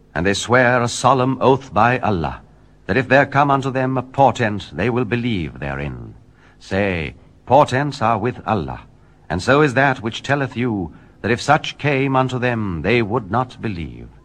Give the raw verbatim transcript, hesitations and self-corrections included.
And they swear a solemn oath by Allah, that if there come unto them a portent, they will believe therein. Say, portents are with Allah, and so is that which telleth you, that if such came unto them, they would not believe.